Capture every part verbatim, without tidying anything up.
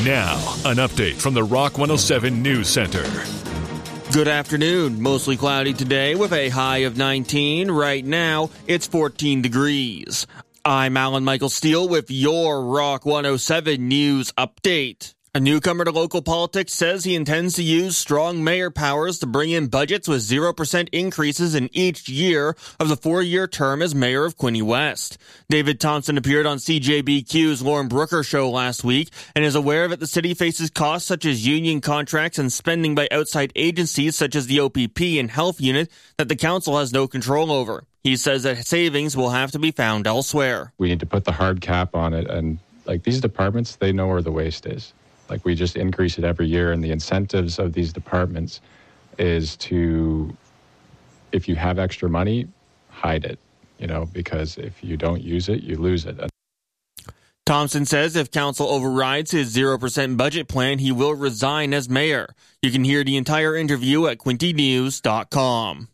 Now, an update from the Rock one oh seven News Center. Good afternoon. Mostly cloudy today with a high of nineteen. Right now, it's fourteen degrees. I'm Alan Michael Steele with your Rock one oh seven News Update. A newcomer to local politics says he intends to use strong mayor powers to bring in budgets with zero percent increases in each year of the four-year term as mayor of Quinte West. David Thompson appeared on C J B Q's Lauren Brooker show last week and is aware that the city faces costs such as union contracts and spending by outside agencies such as the O P P and health unit that the council has no control over. He says that savings will have to be found elsewhere. We need to put the hard cap on it, and like these departments, they know where the waste is. Like, we just increase it every year, and the incentives of these departments is to, if you have extra money, hide it, you know, because if you don't use it, you lose it. Thompson says if council overrides his zero percent budget plan, he will resign as mayor. You can hear the entire interview at quinte news dot com.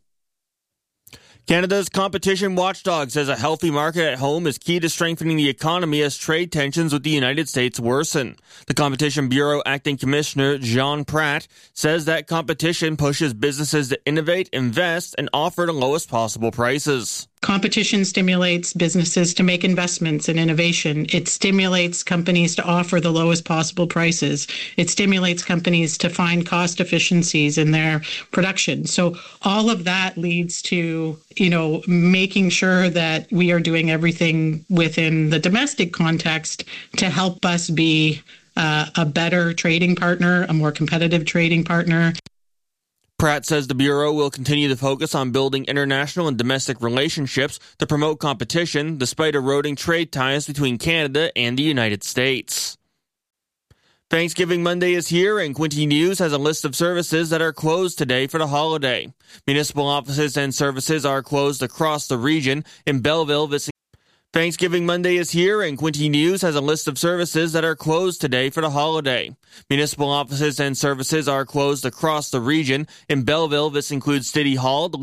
Canada's competition watchdog says a healthy market at home is key to strengthening the economy as trade tensions with the United States worsen. The Competition Bureau Acting Commissioner Jean Pratt says that competition pushes businesses to innovate, invest, and offer the lowest possible prices. Competition stimulates businesses to make investments in innovation. It stimulates companies to offer the lowest possible prices. It stimulates companies to find cost efficiencies in their production. So all of that leads to, you know, making sure that we are doing everything within the domestic context to help us be uh, a better trading partner, a more competitive trading partner. Pratt says the Bureau will continue to focus on building international and domestic relationships to promote competition, despite eroding trade ties between Canada and the United States. Thanksgiving Monday is here, and Quinte News has a list of services that are closed today for the holiday. Municipal offices and services are closed across the region. In Belleville, this Thanksgiving Monday is here, and Quinte News has a list of services that are closed today for the holiday. Municipal offices and services are closed across the region. In Belleville, this includes City Hall,